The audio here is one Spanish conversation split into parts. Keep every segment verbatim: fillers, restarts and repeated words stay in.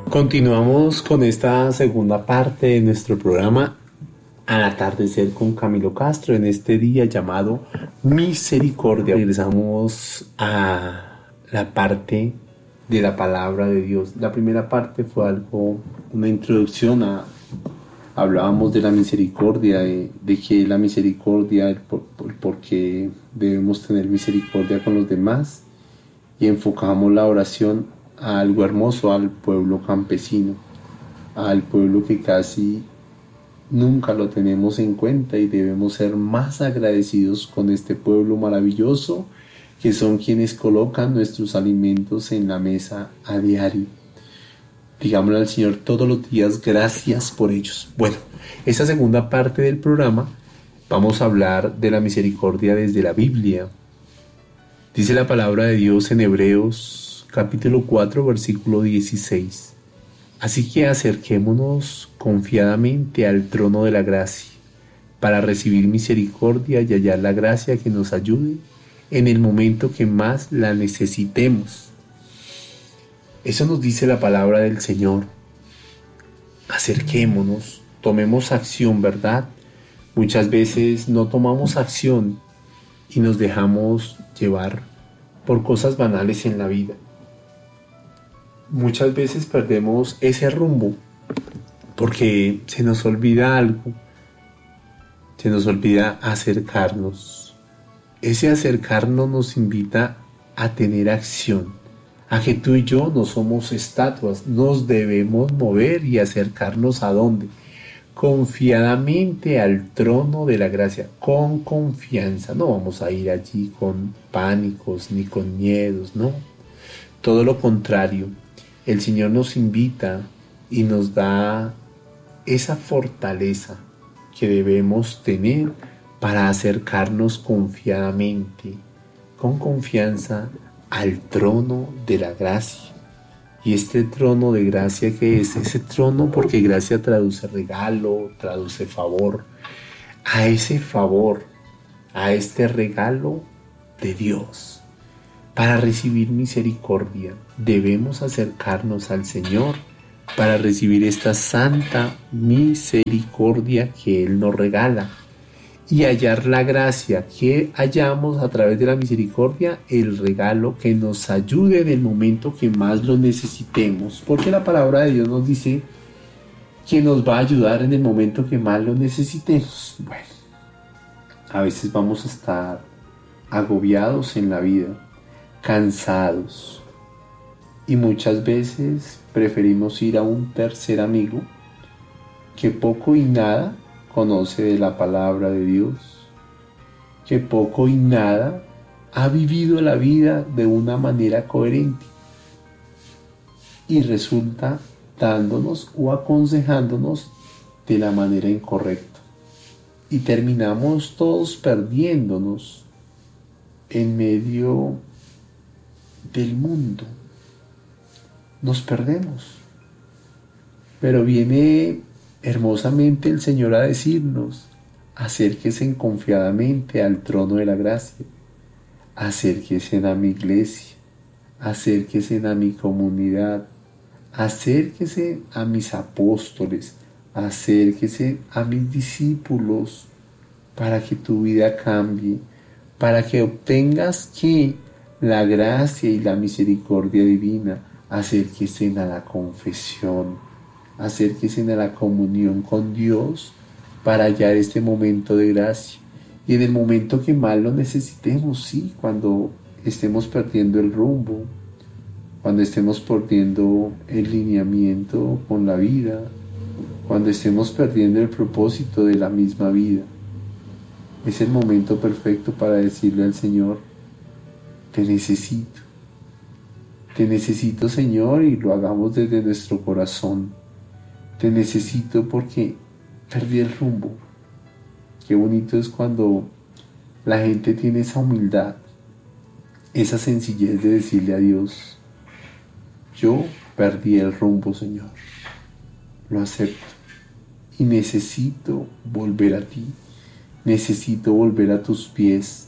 Continuamos con esta segunda parte de nuestro programa Al atardecer con Camilo Castro en este día llamado Misericordia. Regresamos a la parte de la palabra de Dios. La primera parte fue algo, una introducción a, hablábamos de la misericordia, de, de que la misericordia, el por, el por qué debemos tener misericordia con los demás, y enfocamos la oración a algo hermoso, al pueblo campesino, al pueblo que casi nunca lo tenemos en cuenta, y debemos ser más agradecidos con este pueblo maravilloso que son quienes colocan nuestros alimentos en la mesa a diario. Digámosle al Señor todos los días gracias por ellos. Bueno, esta segunda parte del programa vamos a hablar de la misericordia desde la Biblia. Dice la palabra de Dios en Hebreos capítulo cuatro, versículo dieciséis. Así que acerquémonos confiadamente al trono de la gracia, para recibir misericordia y hallar la gracia que nos ayude en el momento que más la necesitemos. Eso nos dice la palabra del Señor. Acerquémonos, tomemos acción, ¿verdad? Muchas veces no tomamos acción y nos dejamos llevar por cosas banales en la vida. Muchas veces perdemos ese rumbo porque se nos olvida algo, se nos olvida acercarnos. Ese acercarnos nos invita a tener acción, a que tú y yo no somos estatuas, nos debemos mover y acercarnos a dónde, confiadamente al trono de la gracia, con confianza. No vamos a ir allí con pánicos ni con miedos, no, todo lo contrario. El Señor nos invita y nos da esa fortaleza que debemos tener para acercarnos confiadamente, con confianza, al trono de la gracia. Y este trono de gracia, ¿qué es? Ese trono, porque gracia traduce regalo, traduce favor. A ese favor, a este regalo de Dios, para recibir misericordia, debemos acercarnos al Señor para recibir esta santa misericordia que Él nos regala y hallar la gracia que hallamos a través de la misericordia, el regalo que nos ayude en el momento que más lo necesitemos, porque la palabra de Dios nos dice que nos va a ayudar en el momento que más lo necesitemos. Bueno, a veces vamos a estar agobiados en la vida, cansados, y muchas veces preferimos ir a un tercer amigo que poco y nada conoce de la palabra de Dios, que poco y nada ha vivido la vida de una manera coherente, y resulta dándonos o aconsejándonos de la manera incorrecta, y terminamos todos perdiéndonos en medio del mundo. Nos perdemos, pero viene hermosamente el Señor a decirnos: acérquense confiadamente al trono de la gracia, acérquense a mi iglesia, acérquense a mi comunidad, acérquense a mis apóstoles, acérquense a mis discípulos, para que tu vida cambie, para que obtengas que la gracia y la misericordia divina. Acérquense a la confesión, acérquense a la comunión con Dios para hallar este momento de gracia. Y en el momento que más lo necesitemos, sí, cuando estemos perdiendo el rumbo, cuando estemos perdiendo el lineamiento con la vida, cuando estemos perdiendo el propósito de la misma vida, es el momento perfecto para decirle al Señor: te necesito. Te necesito, Señor, y lo hagamos desde nuestro corazón. Te necesito porque perdí el rumbo. Qué bonito es cuando la gente tiene esa humildad, esa sencillez de decirle a Dios: yo perdí el rumbo, Señor. Lo acepto y necesito volver a ti. Necesito volver a tus pies.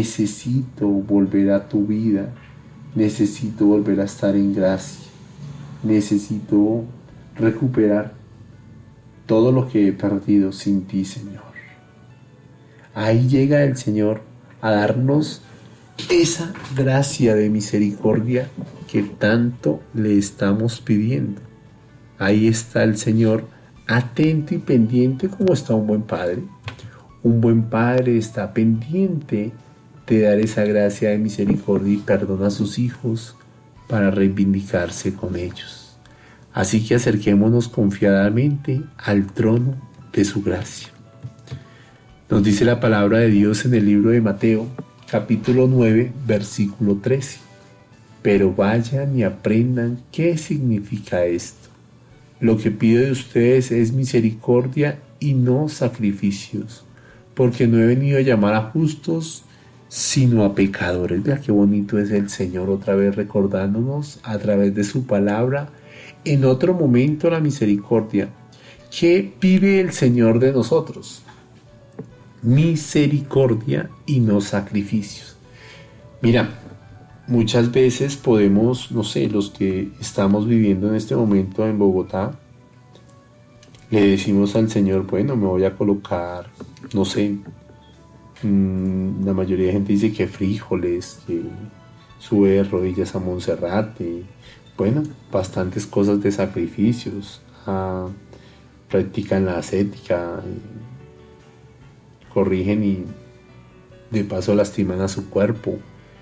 Necesito volver a tu vida. Necesito volver a estar en gracia. necesito recuperar todo lo que he perdido sin ti, Señor. Ahí llega el Señor a darnos esa gracia de misericordia que tanto le estamos pidiendo. Ahí está el Señor atento y pendiente como está un buen padre. Un buen padre está pendiente de dar esa gracia de misericordia y perdón a sus hijos para reivindicarse con ellos. Así que acerquémonos confiadamente al trono de su gracia. Nos dice la palabra de Dios en el libro de Mateo, capítulo nueve, versículo trece. Pero vayan y aprendan qué significa esto. Lo que pido de ustedes es misericordia y no sacrificios, porque no he venido a llamar a justos, sino a pecadores. Vea qué bonito es el Señor otra vez recordándonos a través de su palabra, en otro momento la misericordia. ¿Qué pide el Señor de nosotros? Misericordia y no sacrificios. Mira, muchas veces podemos, no sé, los que estamos viviendo en este momento en Bogotá, le decimos al Señor, bueno, me voy a colocar, no sé, mmm, la mayoría de gente dice que frijoles, que sube de rodillas a Monserrate, bueno, bastantes cosas de sacrificios, ah, practican la ascética, corrigen y de paso lastiman a su cuerpo.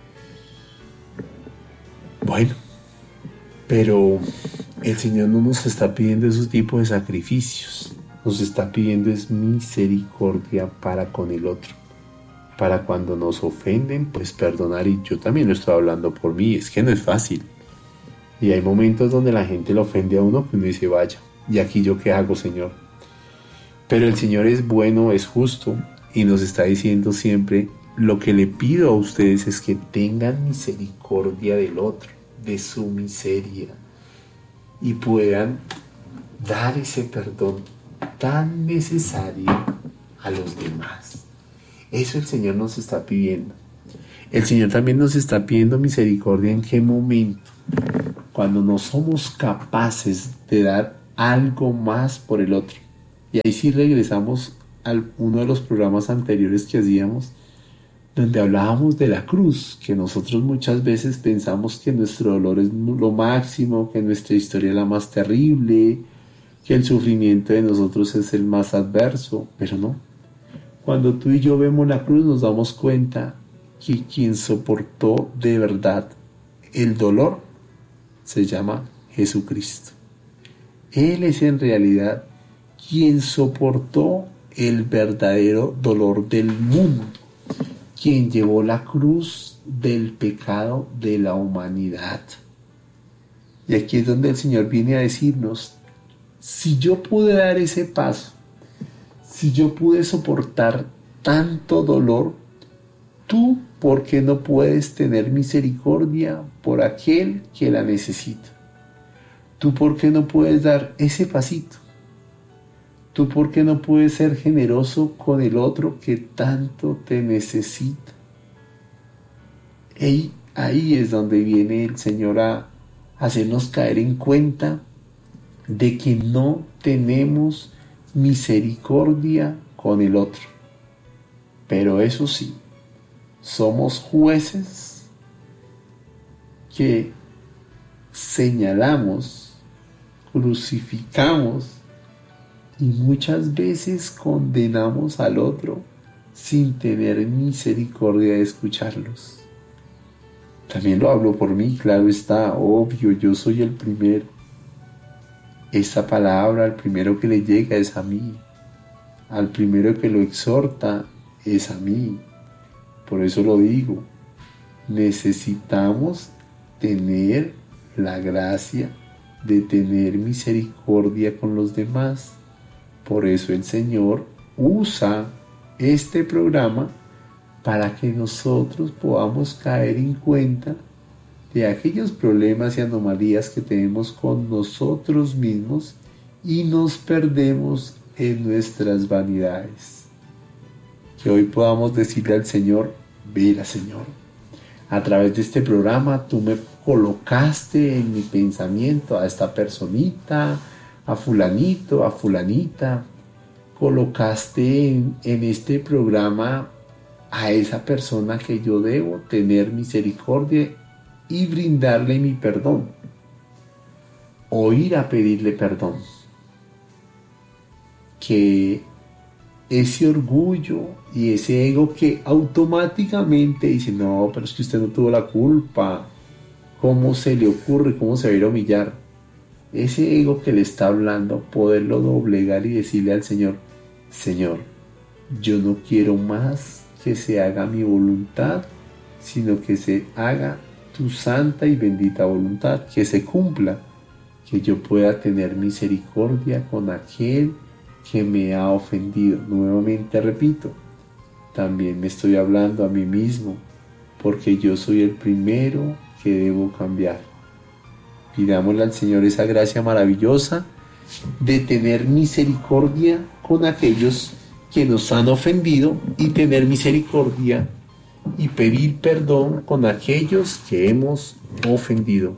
Bueno, pero el Señor no nos está pidiendo esos tipos de sacrificios, nos está pidiendo es misericordia para con el otro, para cuando nos ofenden, pues perdonar. Y yo también lo estoy hablando por mí, es que no es fácil, y hay momentos donde la gente le ofende a uno que uno dice, vaya, ¿y aquí yo qué hago, Señor? Pero el Señor es bueno, es justo, y nos está diciendo siempre, lo que le pido a ustedes es que tengan misericordia del otro, de su miseria, y puedan dar ese perdón tan necesario a los demás. Eso el Señor nos está pidiendo. El Señor también nos está pidiendo misericordia en qué momento, cuando no somos capaces de dar algo más por el otro. Y ahí sí regresamos a uno de los programas anteriores que hacíamos, donde hablábamos de la cruz, que nosotros muchas veces pensamos que nuestro dolor es lo máximo, que nuestra historia es la más terrible, que el sufrimiento de nosotros es el más adverso, pero no. Cuando tú y yo vemos la cruz nos damos cuenta que quien soportó de verdad el dolor se llama Jesucristo. Él es en realidad quien soportó el verdadero dolor del mundo, quien llevó la cruz del pecado de la humanidad. Y aquí es donde el Señor viene a decirnos, si yo pude dar ese paso, si yo pude soportar tanto dolor, tú, ¿por qué no puedes tener misericordia por aquel que la necesita? ¿Tú por qué no puedes dar ese pasito? ¿Tú por qué no puedes ser generoso con el otro que tanto te necesita? Y ahí es donde viene el Señor a hacernos caer en cuenta de que no tenemos misericordia con el otro. Pero eso sí, somos jueces que señalamos, crucificamos y muchas veces condenamos al otro sin tener misericordia de escucharlos. También lo hablo por mí, claro está, obvio, yo soy el primero. Esta palabra, al primero que le llega es a mí, al primero que lo exhorta es a mí. Por eso lo digo, necesitamos tener la gracia de tener misericordia con los demás. Por eso el Señor usa este programa para que nosotros podamos caer en cuenta de aquellos problemas y anomalías que tenemos con nosotros mismos y nos perdemos en nuestras vanidades. Que hoy podamos decirle al Señor, mira, Señor, a través de este programa tú me colocaste en mi pensamiento a esta personita, a fulanito, a fulanita, colocaste en, en este programa a esa persona que yo debo tener misericordia y brindarle mi perdón, o ir a pedirle perdón. Que ese orgullo y ese ego que automáticamente dice, no, pero es que usted no tuvo la culpa, ¿cómo se le ocurre? ¿Cómo se va a ir a humillar? Ese ego que le está hablando, poderlo doblegar y decirle al Señor, Señor, yo no quiero más que se haga mi voluntad, sino que se haga tu santa y bendita voluntad, que se cumpla, que yo pueda tener misericordia con aquel que me ha ofendido. Nuevamente repito, también me estoy hablando a mí mismo, porque yo soy el primero que debo cambiar. Pidámosle al Señor esa gracia maravillosa de tener misericordia con aquellos que nos han ofendido y tener misericordia y pedir perdón con aquellos que hemos ofendido.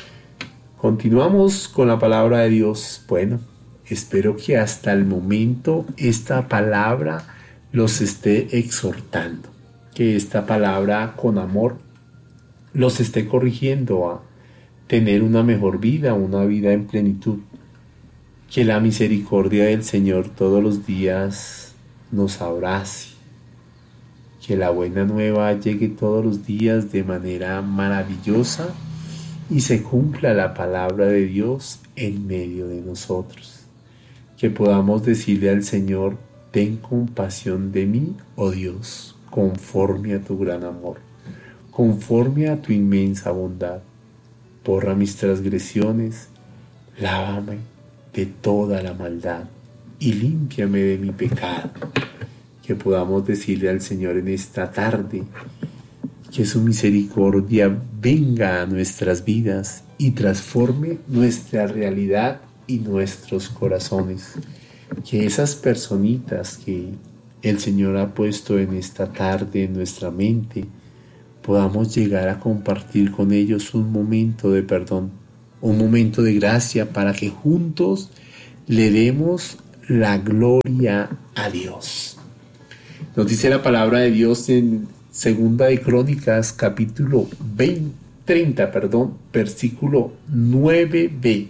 Continuamos con la palabra de Dios. Bueno, espero que hasta el momento esta palabra los esté exhortando, que esta palabra con amor los esté corrigiendo a tener una mejor vida, una vida en plenitud. Que la misericordia del Señor todos los días nos abrace. Que la buena nueva llegue todos los días de manera maravillosa y se cumpla la palabra de Dios en medio de nosotros. Que podamos decirle al Señor, ten compasión de mí, oh Dios, conforme a tu gran amor, conforme a tu inmensa bondad. Borra mis transgresiones, lávame de toda la maldad y límpiame de mi pecado. Que podamos decirle al Señor en esta tarde que su misericordia venga a nuestras vidas y transforme nuestra realidad y nuestros corazones. Que esas personitas que el Señor ha puesto en esta tarde en nuestra mente, podamos llegar a compartir con ellos un momento de perdón, un momento de gracia, para que juntos le demos la gloria a Dios. Nos dice la palabra de Dios en Segunda de Crónicas, capítulo veinte, treinta, perdón, versículo nueve b.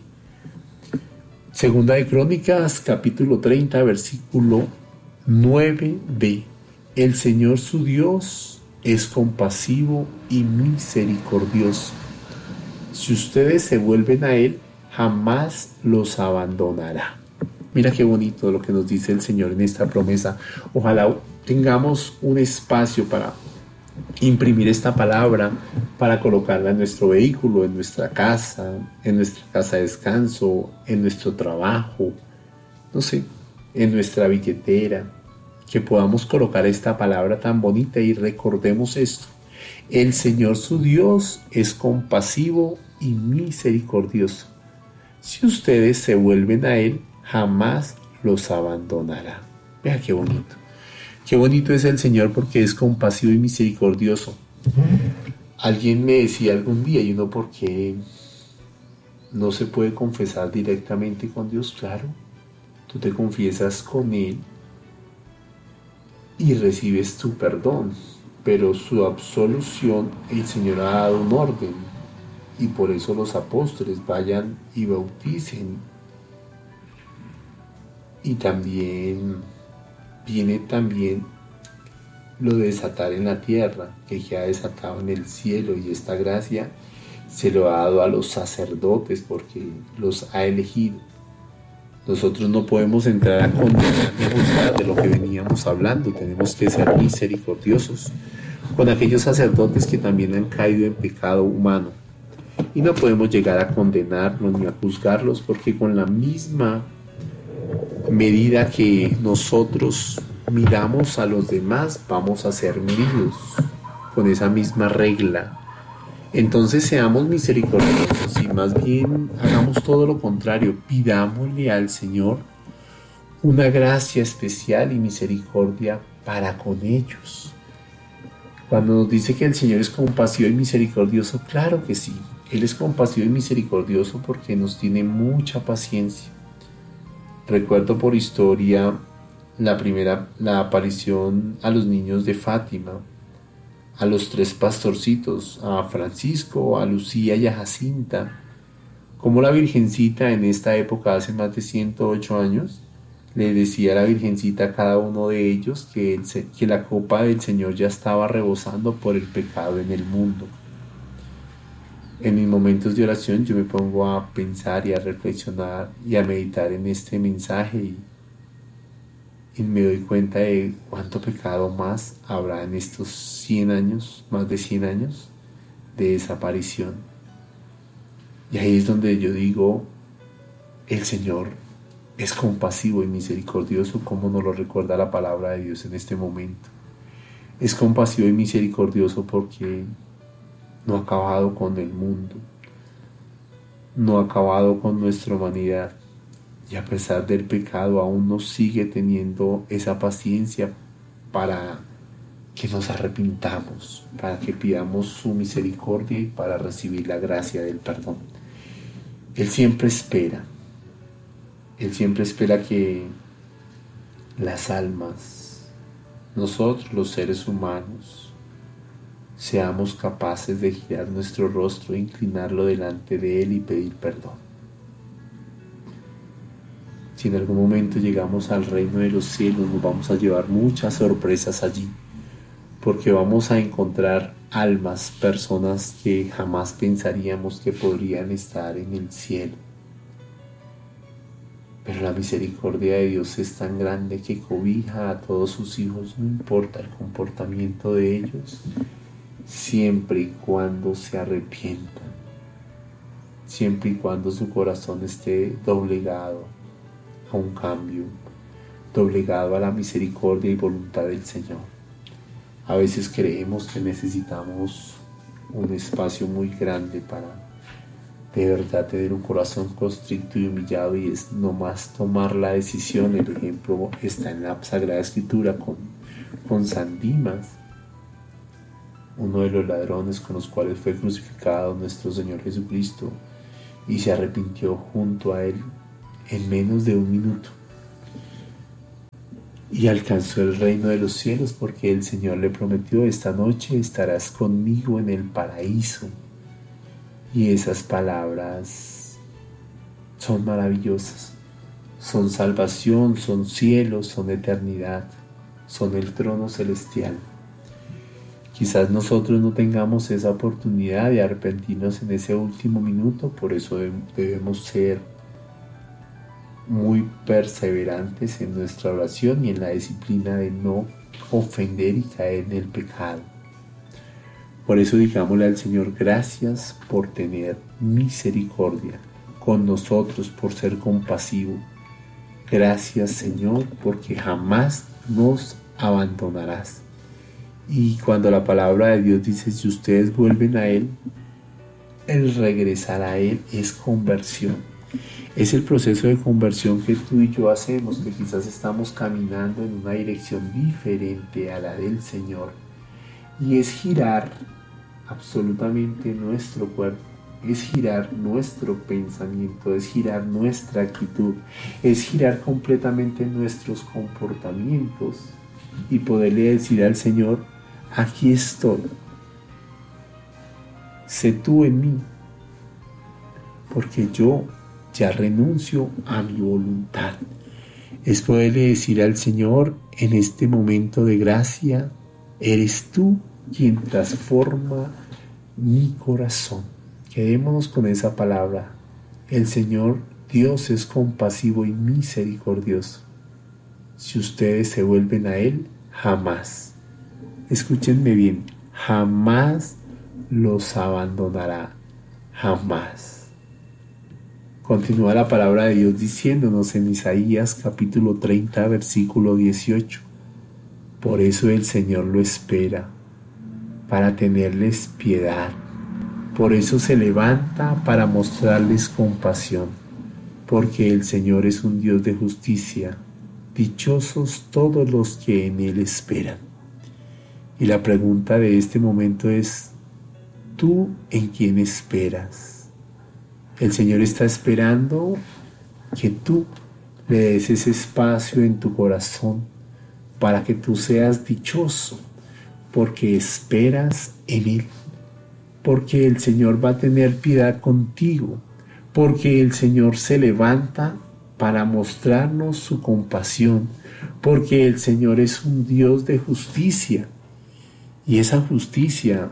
Segunda de Crónicas, capítulo treinta, versículo nueve b. El Señor su Dios es compasivo y misericordioso. Si ustedes se vuelven a Él, jamás los abandonará. Mira qué bonito lo que nos dice el Señor en esta promesa. Ojalá tengamos un espacio para imprimir esta palabra, para colocarla en nuestro vehículo, en nuestra casa, en nuestra casa de descanso, en nuestro trabajo, no sé, en nuestra billetera, que podamos colocar esta palabra tan bonita y recordemos esto. El Señor su Dios es compasivo y misericordioso. Si ustedes se vuelven a Él, jamás los abandonará. Vea qué bonito. Qué bonito es el Señor porque es compasivo y misericordioso. Alguien me decía algún día, y uno, ¿por qué no se puede confesar directamente con Dios? Claro, tú te confiesas con Él y recibes tu perdón, pero su absolución, el Señor ha dado un orden, y por eso los apóstoles vayan y bauticen. Y también viene también lo de desatar en la tierra, que ya ha desatado en el cielo, y esta gracia se lo ha dado a los sacerdotes porque los ha elegido. Nosotros no podemos entrar a condenar ni a juzgar, de lo que veníamos hablando. Tenemos que ser misericordiosos con aquellos sacerdotes que también han caído en pecado humano, y no podemos llegar a condenarlos ni a juzgarlos, porque con la misma medida que nosotros miramos a los demás, vamos a ser medidos con esa misma regla. Entonces seamos misericordiosos y más bien hagamos todo lo contrario. Pidámosle al Señor una gracia especial y misericordia para con ellos. Cuando nos dice que el Señor es compasivo y misericordioso, claro que sí, Él es compasivo y misericordioso porque nos tiene mucha paciencia. Recuerdo por historia la primera, la aparición a los niños de Fátima, a los tres pastorcitos, a Francisco, a Lucía y a Jacinta, como la Virgencita en esta época, hace más de ciento ocho años, le decía a la Virgencita a cada uno de ellos que, el, que la copa del Señor ya estaba rebosando por el pecado en el mundo. En mis momentos de oración yo me pongo a pensar y a reflexionar y a meditar en este mensaje y, y me doy cuenta de cuánto pecado más habrá en estos cien años, más de cien años de desaparición. Y ahí es donde yo digo, el Señor es compasivo y misericordioso, como nos lo recuerda la palabra de Dios en este momento. Es compasivo y misericordioso porque no ha acabado con el mundo, no ha acabado con nuestra humanidad, y a pesar del pecado aún nos sigue teniendo esa paciencia para que nos arrepintamos, para que pidamos su misericordia y para recibir la gracia del perdón. Él siempre espera, Él siempre espera que las almas, nosotros los seres humanos, seamos capaces de girar nuestro rostro e inclinarlo delante de Él y pedir perdón. Si en algún momento llegamos al reino de los cielos, nos vamos a llevar muchas sorpresas allí, porque vamos a encontrar almas, personas que jamás pensaríamos que podrían estar en el cielo. Pero la misericordia de Dios es tan grande que cobija a todos sus hijos, no importa el comportamiento de ellos, siempre y cuando se arrepientan, siempre y cuando su corazón esté doblegado a un cambio, doblegado a la misericordia y voluntad del Señor. A veces creemos que necesitamos un espacio muy grande para de verdad tener un corazón constricto y humillado, y es nomás tomar la decisión. El ejemplo está en la Sagrada Escritura con, con San Dimas, uno de los ladrones con los cuales fue crucificado nuestro Señor Jesucristo, y se arrepintió junto a Él en menos de un minuto y alcanzó el reino de los cielos, porque el Señor le prometió: esta noche estarás conmigo en el paraíso. Y esas palabras son maravillosas, son salvación, son cielo, son eternidad, son el trono celestial. Quizás nosotros no tengamos esa oportunidad de arrepentirnos en ese último minuto, por eso debemos ser muy perseverantes en nuestra oración y en la disciplina de no ofender y caer en el pecado. Por eso digámosle al Señor: gracias por tener misericordia con nosotros, por ser compasivo. Gracias, Señor, porque jamás nos abandonarás. Y cuando la palabra de Dios dice: si ustedes vuelven a Él, el regresar a Él es conversión. Es el proceso de conversión que tú y yo hacemos, que quizás estamos caminando en una dirección diferente a la del Señor. Y es girar absolutamente nuestro cuerpo, es girar nuestro pensamiento, es girar nuestra actitud, es girar completamente nuestros comportamientos y poderle decir al Señor: aquí estoy, sé tú en mí, porque yo ya renuncio a mi voluntad. Es poderle decir al Señor en este momento de gracia: eres tú quien transforma mi corazón. Quedémonos con esa palabra. El Señor Dios es compasivo y misericordioso. Si ustedes se vuelven a Él, jamás, escúchenme bien, jamás los abandonará, jamás. Continúa la palabra de Dios diciéndonos en Isaías capítulo treinta, versículo dieciocho: por eso el Señor lo espera, para tenerles piedad. Por eso se levanta para mostrarles compasión, porque el Señor es un Dios de justicia. Dichosos todos los que en Él esperan. Y la pregunta de este momento es: tú en quien esperas. El Señor está esperando que tú le des ese espacio en tu corazón para que tú seas dichoso, porque esperas en Él, porque el Señor va a tener piedad contigo, porque el Señor se levanta para mostrarnos su compasión, porque el Señor es un Dios de justicia. Y esa justicia,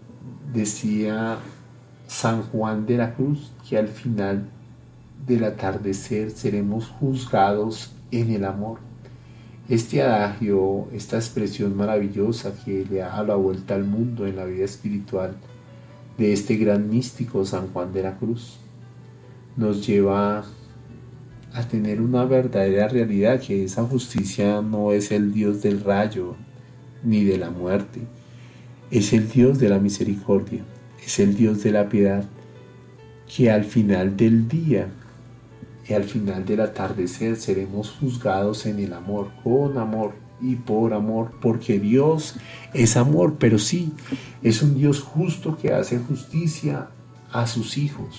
decía San Juan de la Cruz, que al final del atardecer seremos juzgados en el amor. Este adagio, esta expresión maravillosa que le ha dado la vuelta al mundo en la vida espiritual de este gran místico San Juan de la Cruz, nos lleva a tener una verdadera realidad, que esa justicia no es el Dios del rayo ni de la muerte, es el Dios de la misericordia, es el Dios de la piedad, que al final del día y al final del atardecer seremos juzgados en el amor, con amor y por amor, porque Dios es amor, pero sí, es un Dios justo que hace justicia a sus hijos,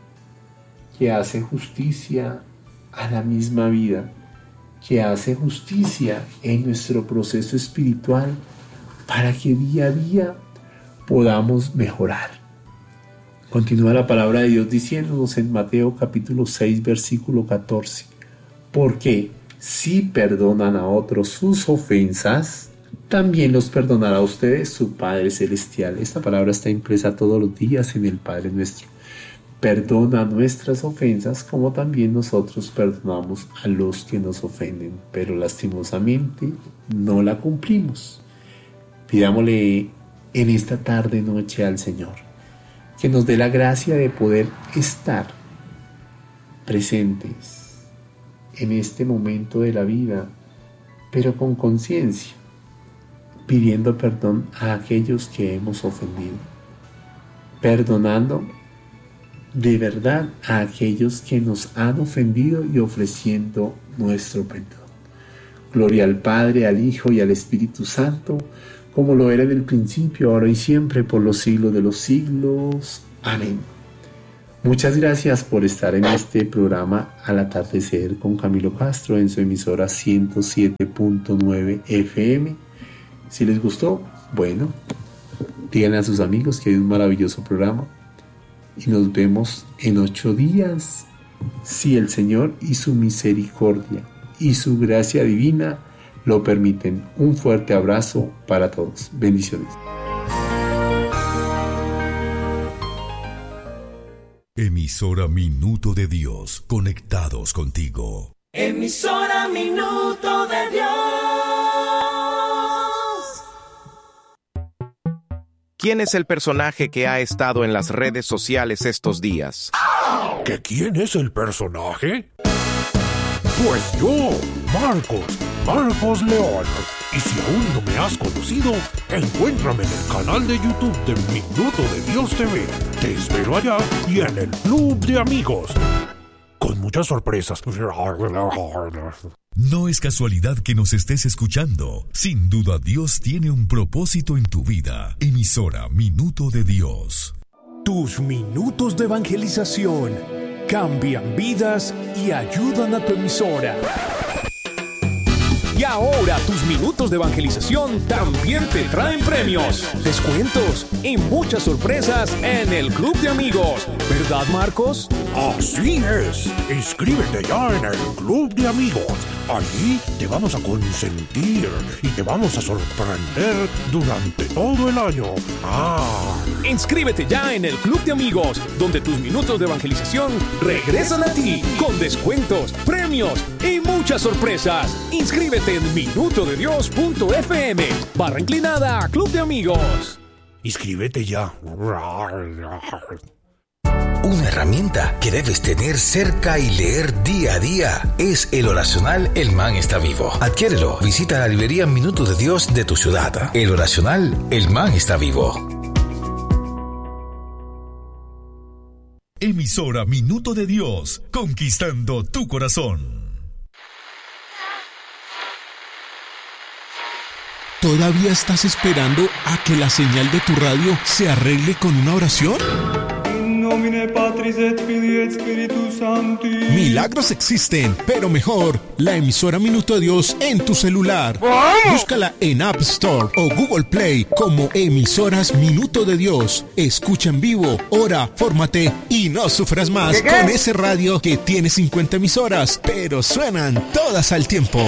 que hace justicia a la misma vida, que hace justicia en nuestro proceso espiritual para que día a día podamos mejorar. Continúa la palabra de Dios diciéndonos en Mateo capítulo seis versículo catorce, porque si perdonan a otros sus ofensas, también los perdonará a ustedes su Padre Celestial. Esta palabra está impresa todos los días en el Padre Nuestro. Perdona nuestras ofensas como también nosotros perdonamos a los que nos ofenden, pero lastimosamente no la cumplimos. Pidámosle en esta tarde noche al Señor que nos dé la gracia de poder estar presentes en este momento de la vida, pero con conciencia, pidiendo perdón a aquellos que hemos ofendido, perdonando de verdad a aquellos que nos han ofendido y ofreciendo nuestro perdón. Gloria al Padre, al Hijo y al Espíritu Santo, como lo era en el principio, ahora y siempre, por los siglos de los siglos. Amén. Muchas gracias por estar en este programa Al Atardecer con Camilo Castro en su emisora ciento siete punto nueve F M. Si les gustó, bueno, díganle a sus amigos que hay un maravilloso programa y nos vemos en ocho días, si el Señor y su misericordia y su gracia divina lo permiten. Un fuerte abrazo para todos. Bendiciones. Emisora Minuto de Dios, conectados contigo. Emisora Minuto de Dios. ¿Quién es el personaje que ha estado en las redes sociales estos días? ¿Que quién es el personaje? Pues yo, Marcos, Marcos León. Y si aún no me has conocido, encuéntrame en el canal de YouTube de Minuto de Dios T V. Te espero allá y en el Club de Amigos, con muchas sorpresas. No es casualidad que nos estés escuchando. Sin duda Dios tiene un propósito en tu vida. Emisora Minuto de Dios. Tus minutos de evangelización cambian vidas y ayudan a tu emisora. Y ahora tus minutos de evangelización también te traen premios, descuentos y muchas sorpresas en el Club de Amigos. ¿Verdad, Marcos? Así es. Inscríbete ya en el Club de Amigos. Allí te vamos a consentir y te vamos a sorprender durante todo el año. Ah. Inscríbete ya en el Club de Amigos, donde tus minutos de evangelización regresan a ti con descuentos, premios y muchas sorpresas. Inscríbete en minuto de dios punto f m barra inclinada Club de Amigos. Inscríbete ya. Una herramienta que debes tener cerca y leer día a día es el oracional El Man está vivo. Adquiérelo. Visita la librería Minuto de Dios de tu ciudad. El oracional El Man está vivo. Emisora Minuto de Dios, conquistando tu corazón. ¿Todavía estás esperando a que la señal de tu radio se arregle con una oración? Milagros existen, pero mejor, la emisora Minuto de Dios en tu celular. Búscala en App Store o Google Play como Emisoras Minuto de Dios. Escucha en vivo, ora, fórmate y no sufras más con ese radio que tiene cincuenta emisoras, pero suenan todas al tiempo.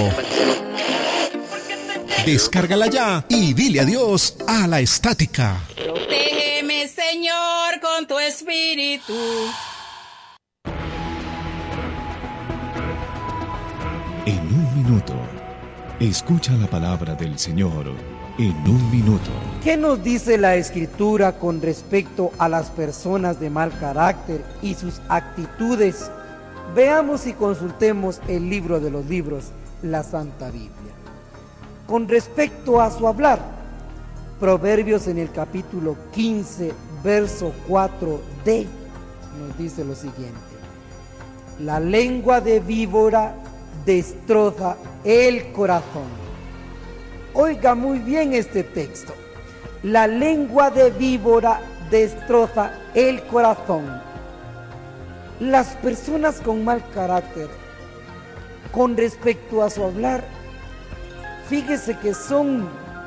Descárgala ya y dile adiós a la estática. Protégeme, Señor, con tu espíritu. En un minuto, escucha la palabra del Señor. En un minuto. ¿Qué nos dice la Escritura con respecto a las personas de mal carácter y sus actitudes? Veamos y consultemos el libro de los libros, la Santa Biblia. Con respecto a su hablar, Proverbios en el capítulo quince, verso cuatro d, nos dice lo siguiente: la lengua de víbora destroza el corazón. Oiga muy bien este texto. La lengua de víbora destroza el corazón. Las personas con mal carácter, con respecto a su hablar, fíjese que son,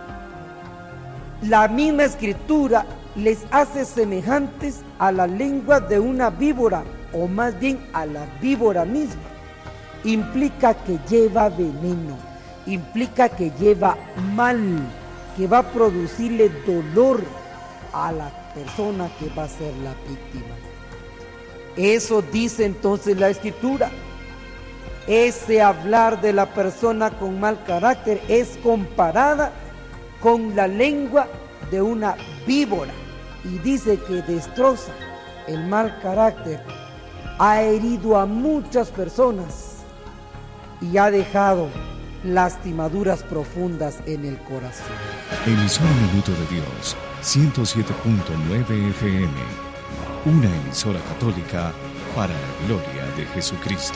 la misma Escritura les hace semejantes a la lengua de una víbora, o más bien a la víbora misma. Implica que lleva veneno, implica que lleva mal, que va a producirle dolor a la persona que va a ser la víctima. Eso dice entonces la Escritura. Ese hablar de la persona con mal carácter es comparada con la lengua de una víbora, y dice que destroza. El mal carácter ha herido a muchas personas y ha dejado lastimaduras profundas en el corazón. Emisora Minuto de Dios, ciento siete punto nueve F M, una emisora católica para la gloria de Jesucristo.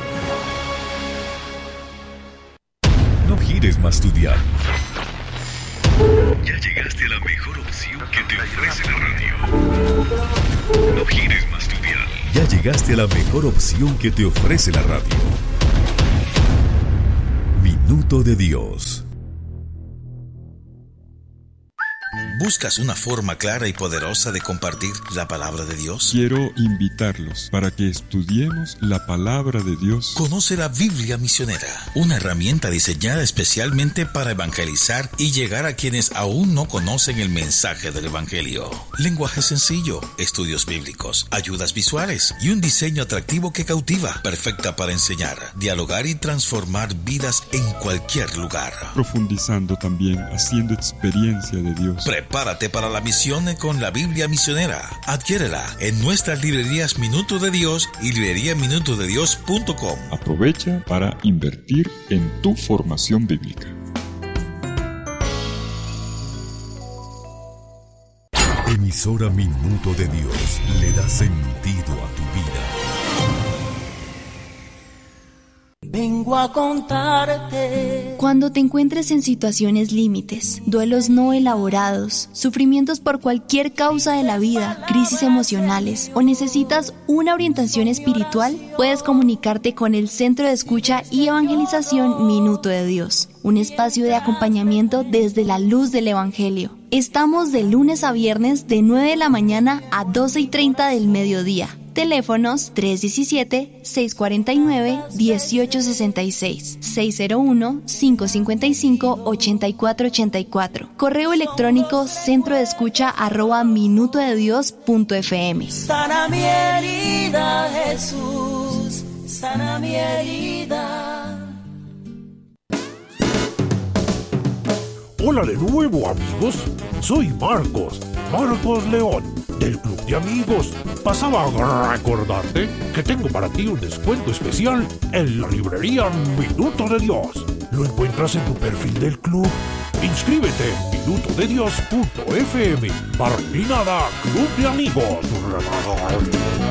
No gires más tu dial. Ya llegaste a la mejor opción que te ofrece la radio. No gires más tu dial. Ya llegaste a la mejor opción que te ofrece la radio. Minuto de Dios. ¿Buscas una forma clara y poderosa de compartir la palabra de Dios? Quiero invitarlos para que estudiemos la palabra de Dios. Conoce la Biblia Misionera, una herramienta diseñada especialmente para evangelizar y llegar a quienes aún no conocen el mensaje del Evangelio. Lenguaje sencillo, estudios bíblicos, ayudas visuales y un diseño atractivo que cautiva, perfecta para enseñar, dialogar y transformar vidas en cualquier lugar. Profundizando también, haciendo experiencia de Dios. Prepárate para la misión con la Biblia Misionera. Adquiérela en nuestras librerías Minuto de Dios y librería minuto de dios punto com. Aprovecha para invertir en tu formación bíblica. Emisora Minuto de Dios le da sentido a tu vida. Vengo a contarte. Cuando te encuentres en situaciones límites, duelos no elaborados, sufrimientos por cualquier causa de la vida, crisis emocionales o necesitas una orientación espiritual, puedes comunicarte con el Centro de Escucha y Evangelización Minuto de Dios, un espacio de acompañamiento desde la luz del Evangelio. Estamos de lunes a viernes de nueve de la mañana a doce y treinta del mediodía. Teléfonos tres uno siete, seis cuatro nueve, uno ocho seis seis, seis cero uno, cinco cinco cinco, ocho cuatro ocho cuatro. Correo electrónico centro de escucha arroba minuto de dios punto f m. Sana mi herida, Jesús, sana mi herida. Hola de nuevo, amigos. Soy Marcos, Marcos León, del Club de Amigos. Pasaba a recordarte que tengo para ti un descuento especial en la librería Minuto de Dios. Lo encuentras en tu perfil del club. Inscríbete en minuto de dios punto f m. Barra Club de Amigos.